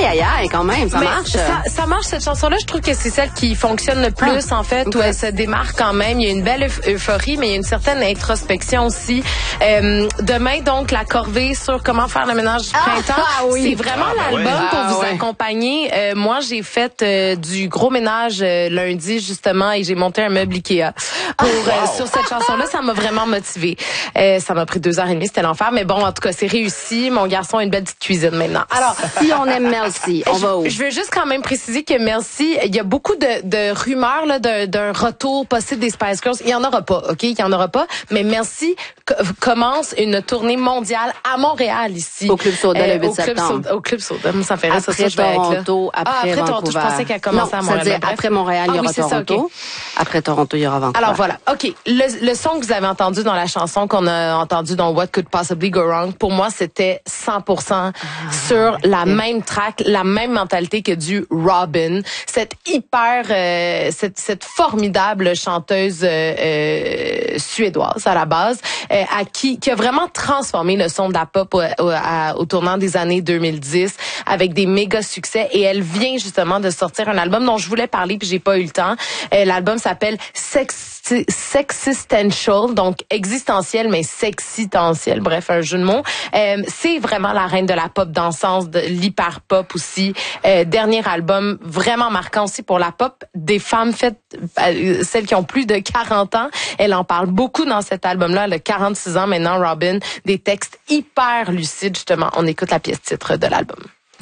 Aïe, quand même, ça marche. Ça marche, cette chanson-là. Je trouve que c'est celle qui fonctionne le plus, en fait, où elle se démarque quand même. Il y a une belle euphorie, mais il y a une certaine introspection aussi. Demain, donc, la corvée sur comment faire le ménage du printemps. C'est vraiment l'album pour vous accompagner. Moi, j'ai fait du gros ménage lundi, justement, et j'ai monté un meuble Ikea sur cette chanson-là. Ça m'a vraiment motivée. Ça m'a pris 2h30, c'était l'enfer. Mais bon, en tout cas, c'est réussi. Mon garçon a une belle petite cuisine maintenant. Alors, si on aime Mel C, on va où? Je veux juste quand même préciser que Mel C, il y a beaucoup de rumeurs là, d'un retour possible des Spice Girls. Il y en aura pas, OK? Il y en aura pas. Mais Mel C commence une tournée mondiale à Montréal, ici. Au Club Soda le 8 septembre. Au Club Soda. Ça fait rire, après Toronto, après Vancouver. Toronto, je pensais qu'elle commençait à Montréal. C'est-à-dire, après Montréal, il y aura Toronto. Ça, okay. Après Toronto, il y aura Vancouver. Alors voilà, OK. Le son que vous avez entendu dans la chanson qu'on a entendu dans What Could Possibly Go Wrong, pour moi, c'était 100% sur la même track, la même mentalité que du Robyn. Cette cette formidable chanteuse suédoise à la base, qui a vraiment transformé le son de la pop au tournant des années 2010 avec des méga succès. Et elle vient justement de sortir un album dont je voulais parler puis j'ai pas eu le temps. L'album s'appelle Sexistential, donc existentiel mais sexitentiel, bref, un jeu de mots. C'est vraiment la reine de la pop dansante, de l'hyper pop aussi. Dernier album vraiment marquant aussi pour la pop, des femmes faites, celles qui ont plus de 40 ans. Elle en parle beaucoup dans cet album-là. Elle a 46 ans maintenant, Robyn. Des textes hyper lucides, justement. On écoute la pièce titre de l'album.